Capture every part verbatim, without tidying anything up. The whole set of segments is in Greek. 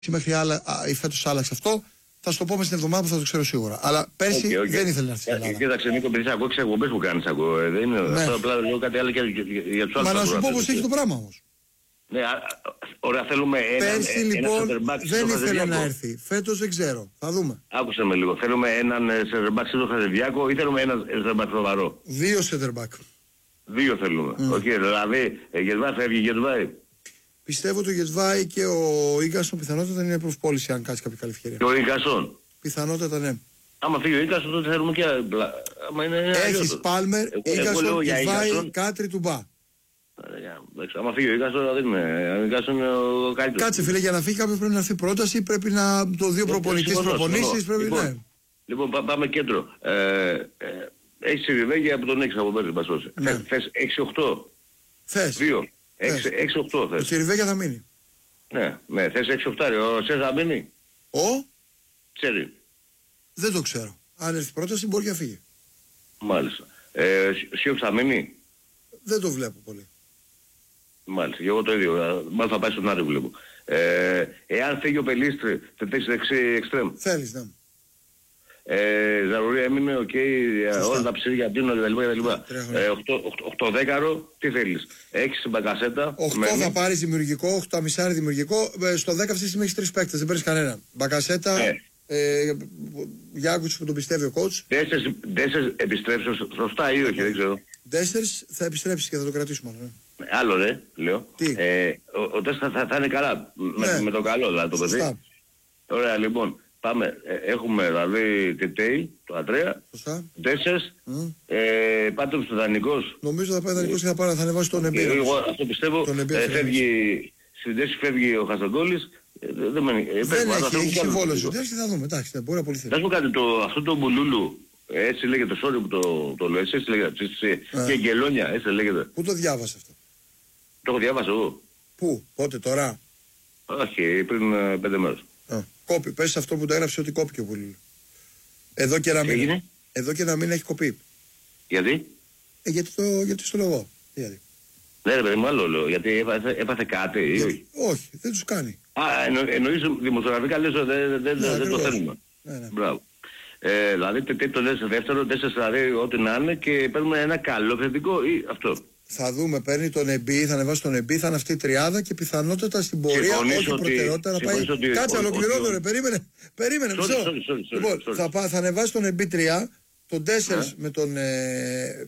μέχρι άλλα, φέτος άλλαξε αυτό. Θα σου το πω μες την εβδομάδα που θα το ξέρω σίγουρα. Αλλά πέρσι okay, okay. δεν ήθελε να έρθει στην Ελλάδα. Κοίταξε Νίκο, επειδή ακούω τις εκπομπές που κάνεις, ακούω. Δεν είναι ναι. αυτό, απλά λέω κάτι άλλο για, για, για τους άλλους. Μα να σου πω πως έχει το πράγμα όμως. Ναι, ωραία, θέλουμε ένα Πέρσι ένα, λοιπόν ένα δεν ήθελε να έρθει. Φέτος δεν ξέρω. Θα δούμε. Άκουσε με λίγο. Θέλουμε έναν σεντερμπακ στο Χαζεβιάκο ή θέλουμε έναν σεντερμπακ σοβαρό. Δύο σεντερμπακ. Δύο θέλουμε. Mm. Okay, δηλαδή, Γετβάη φεύγει Γετβάη. Πιστεύω το Γετβάη και ο Ίγκασον πιθανότατα είναι προς πώληση αν κάτσει κάποια καλή ευκαιρία. Και ο Ίγκασον. Πιθανότατα ναι. Άμα φύγει ο Ίγκασον τότε θέλουμε και άλλα. Έχεις Πάλμερ, Ίγκασον, Γετβάη, Κάτρι, Τουμπά. Άμα φύγει ο Ίγκασον θα δίνουμε. Ο Ίγκασον είναι ο καλύτερος. Κάτσε φίλε, για να φύγει κάποιος πρέπει να έρθει πρόταση, πρέπει να το δύο προπονητής προπονήσεις, πρέπει να... Λοιπόν πάμε κέντρο. Έχεις Ριβέγγι από τον έξι από πέρυσι μπασώσει. Θες έξι οκτώ. Θες. δύο. έξι οκτώ θες. Ο Τσιριβέγια θα μείνει. Ναι, ναι, θες έξι οκτώ. Ο Σες θα μείνει. Ο? Ξέρει. Δεν το ξέρω. Αν έρθει πρόταση μπορεί να φύγει. Μάλιστα. Ε, Σιόξ θα μείνει. Δεν το βλέπω πολύ. Μάλιστα, και εγώ το ίδιο. Μάλιστα θα πάει στον Άρη βλέπω. Ε, εάν φύγει ο Πελίστρη, θα παίξει δεξί εξτρέμ. Θέλεις, ναι. Ε, Ζαρουρία έμεινε, οκ, okay, όλα τα ψήρια δίνουν κτλ. οκτώ δέκαρο, τι θέλεις. έξι Μπακασέτα. οκτώ θα πάρεις δημιουργικό, οκτώ μισάρι δημιουργικό. Στο δέκα αυτή τη στιγμή έχεις τρεις παίκτες, δεν παίρνεις κανένα. Μπακασέτα, ε. ε, Γιάκουτς που τον πιστεύει ο coach. Ντέσσερς επιστρέψει σωστά ή όχι, δεν ξέρω. Ντέσσερς θα επιστρέψει και θα το κρατήσουμε. Ναι. Άλλο ρε, λέω. Τι? Ε, ο ο Τέσσερς θα, θα είναι καλά, ναι. με, με το καλό δηλαδή το παιδί. Ωραία λοιπόν. Πάμε, ε, έχουμε δηλαδή Τετέι, το Ατρέα, Ντέσσερς, mm. ε, Πάτρος του Δανεικός. Νομίζω θα πάει Δανεικός και θα, πάρει, θα ανεβάσει τον Εμπή. Εγώ αυτό πιστεύω, ε, φεύγει, στην Ντέσσερς φεύγει ο Χαστογκόλης. Ε, δεν με, ε, δεν έχει, έχει συμβόλαιο σου. Εντάξει θα δούμε, εντάξει, μπορεί να απολυθεί. Θα σου κάτι, το, αυτό το Μπουλούλου, έτσι λέγεται, sorry που το, το λέω, έτσι λέγεται, και Γκελόνια, έτσι λέγεται. Πού το διάβασε αυτό? Το έχω διάβασει εγώ. Πού, πότε, τώρα? Όχι, πριν ε, πέντε μέρες. Κόπη, πες αυτό που το έγραψε ότι κόπηκε ο Πουλούλου. Εδώ και ένα μήνα. Εδώ και ένα μήνα έχει κοπεί. Γιατί? Ε, γιατί, το, γιατί στο λόγο. Γιατί. Ναι ρε παιδί μου άλλο λέω, γιατί έπαθε, έπαθε κάτι ή όχι. Όχι, δεν τους κάνει. Α, εννο, εννοείς δημοσιογραφικά λες ότι δεν, δεν, ναι, δεν το θέλουμε. Ναι, ναι. Μπράβο. Ε, δηλαδή το λες δεύτερο, τέσσερις δηλαδή ό,τι να είναι και παίρνουμε ένα καλό θετικό ή αυτό. Θα δούμε, παίρνει τον Εμπί, θα ανεβάσει τον Εμπί, θα είναι αυτή η τριάδα και πιθανότατα στην πορεία όχι προτεραιότητα να πάει. Ότι, κάτσε, ολοκληρώνω ρε, περίμενε. Περίμενε, μισό. Λοιπόν, θα, θα ανεβάσει τον Εμπί τρία, τον τέσσερα με τον ε,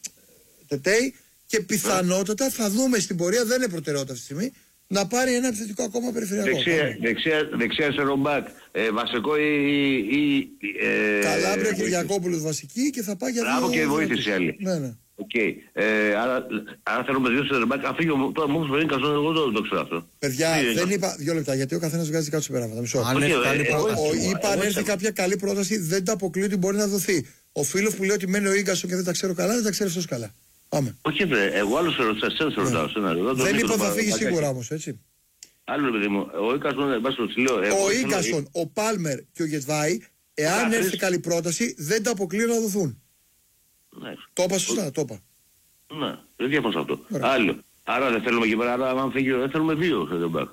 Τετέι και πιθανότατα θα δούμε στην πορεία, δεν είναι προτεραιότητα αυτή τη στιγμή, να πάρει ένα επιθετικό ακόμα περιφερειακό. Δεξιά, δεξιά, δεξιά σε ρομπάκ, ε, βασικό ή... ή ε, Καλάμπρια και Γιακόπουλος βασική και θα πάει για δύο... Μπράβο και βοήθηση άλλη. Ναι, ναι. Okay. Ε, άρα, άρα θέλουμε δύο σεντερμπακ, αν φύγει τώρα μου που είναι καζόν, εγώ δεν το ξέρω αυτό. Παιδιά, δεν, δεν είπα δύο λεπτά, γιατί ο καθένας βγάζει κάτω συμπεράσματα. Μισό. Αν okay, έρθει καλή πρόταση, είπα αν έρθει κάποια καλή πρόταση, δεν τα αποκλείω ότι μπορεί να δοθεί. Ο φίλος που λέει ότι μένει ο Ίγκασον και δεν τα ξέρω καλά, δεν τα ξέρει αυτός καλά. Πάμε. Όχι, βρε, εγώ άλλο σε ρωτάω. Δεν είπα θα φύγει σίγουρα όμως, έτσι. Άλλο παιδί μου, ο Ίγκασον, ο Ίγκασον, ο Πάλμερ και ο Γετβάη, εάν έρθει καλή πρόταση, δεν τα αποκλείω να δοθούν. Ναι. Το είπα σωστά, το είπα. Ναι, δεν διαφωνώ αυτό. Άλλο. Άρα δεν θέλουμε εκεί πέρα, άρα αν φύγει, δεν θέλουμε δύο σε δεν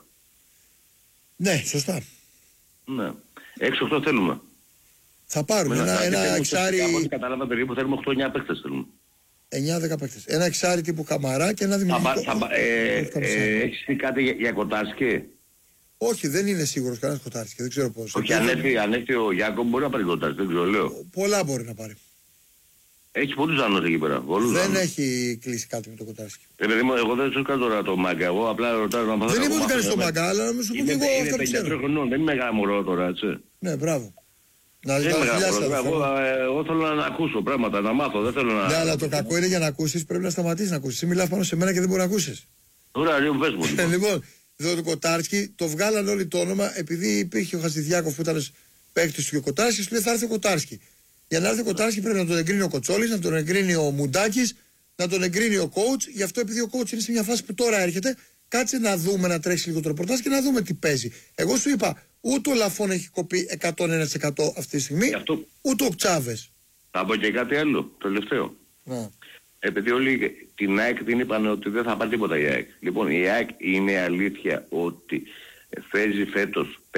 Ναι, σωστά. Ναι. έξι οκτώ θέλουμε. Θα πάρουμε ένα, ένα, ένα εξάρι... Από ό,τι κατάλαβα περίπου θέλουμε οκτώ εννιά παίκτες θέλουμε. εννιά δέκα παίκτες. Ένα εξάρι τύπου Καμαρά και ένα δημιουργικό... Θα, θα, ε, ε, έχεις πει κάτι για, για Κοτάρσκι? Όχι, δεν είναι σίγουρος κανένας Κοτάρσκι, δεν ξέρω πώς. Όχι, αν έρθει, αν έρθει ο Γιάκο μπορεί να πάρει Κοτάρσκι, δεν ξέρω, λέω. Πολλά μπορεί να πάρει. Έχει πολλούς άνους εκεί πέρα. Πολλούς δεν άνους. Έχει κλείσει κάτι με το Κοτάρσκι. Ε, παιδί μου, εγώ δεν σου κάνω τώρα το μάγκα. Εγώ απλά ρωτάω να μάθω. Δεν είπα ότι κάνεις το μάγκα, αλλά να μου σου πω και εγώ αυτό που ξέρω. Δεν είναι μεγάλο μωρό τώρα, έτσι. Ναι, μπράβο. Να δεν είναι μεγάλο μωρό. Εγώ, εγώ θέλω να ακούσω πράγματα, να μάθω. Δεν θέλω να... Ναι, αλλά το κακό είναι για να ακούσεις πρέπει να σταματήσεις να ακούσεις. Εσύ μιλάς πάνω σε μένα και δεν μπορεί να ακούσεις. Ωραία, λίγο πες μου. Λοιπόν, εδώ το Κοτάρσκι το βγάλαν όλοι το όνομα επειδή υπήρχε ο Χατζηδιάκοφ που ήταν παίκτης του και ο Κοτάρσκι, σου λέει θα έρθει ο Κοτάρσκι. Για να έρθει ο Κοτάρσκι πρέπει να τον εγκρίνει ο Κοτσόλης, να τον εγκρίνει ο Μουντάκης, να τον εγκρίνει ο coach. Γι' αυτό επειδή ο coach είναι σε μια φάση που τώρα έρχεται, κάτσε να δούμε να τρέξει λίγο το ρεπορτάζ και να δούμε τι παίζει. Εγώ σου είπα, ούτε ο Λαφών έχει κοπεί εκατόν ένα τοις εκατό αυτή τη στιγμή, αυτό... ούτε ο Τσάβες. Θα πω και κάτι άλλο, το τελευταίο. Να. Επειδή όλοι την ΑΕΚ την είπαν ότι δεν θα πάρει τίποτα η ΑΕΚ. Λοιπόν, η ΑΕΚ είναι αλήθεια ότι φέζει φέτος